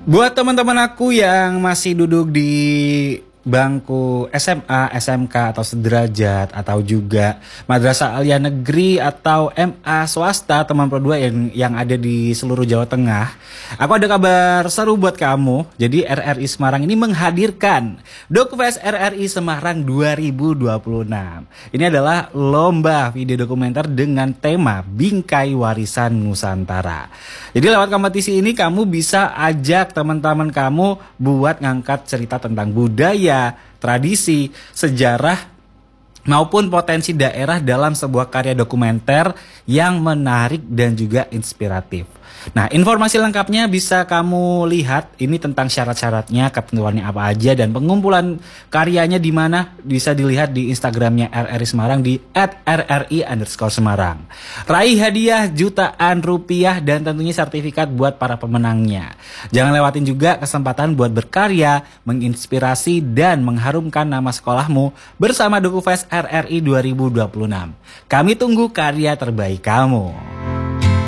Buat teman-teman aku yang masih duduk di bangku SMA, SMK atau sederajat atau juga Madrasah Aliyah Negeri atau MA swasta teman Pro 2 yang ada di seluruh Jawa Tengah. Aku ada kabar seru buat kamu. Jadi RRI Semarang ini menghadirkan Dokfest RRI Semarang 2026. Ini adalah lomba video dokumenter dengan tema Bingkai Warisan Nusantara. Jadi lewat kompetisi ini kamu bisa ajak teman-teman kamu buat ngangkat cerita tentang budaya, tradisi, sejarah maupun potensi daerah dalam sebuah karya dokumenter yang menarik dan juga inspiratif. Nah, informasi lengkapnya bisa kamu lihat ini tentang syarat-syaratnya, ketentuannya apa aja dan pengumpulan karyanya di mana bisa dilihat di Instagramnya RRI Semarang di @rri_semarang. Raih hadiah jutaan rupiah dan tentunya sertifikat buat para pemenangnya. Jangan lewatin juga kesempatan buat berkarya, menginspirasi dan mengharumkan nama sekolahmu bersama Dokufest RRI 2026. Kami tunggu karya terbaik kamu.